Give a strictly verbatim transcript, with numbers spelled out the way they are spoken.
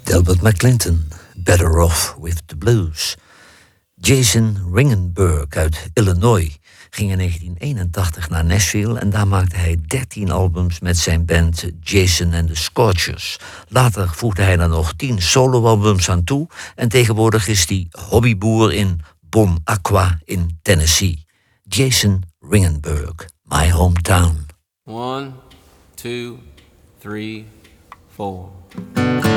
Delbert McClinton, Better Off with the Blues. Jason Ringenberg uit Illinois ging in negentien eenentachtig naar Nashville en daar maakte hij dertien albums met zijn band Jason and the Scorchers. Later voegde hij er nog tien soloalbums aan toe en tegenwoordig is hij hobbyboer in Bon Aqua in Tennessee. Jason Ringenberg, My Hometown. One, two, three, four.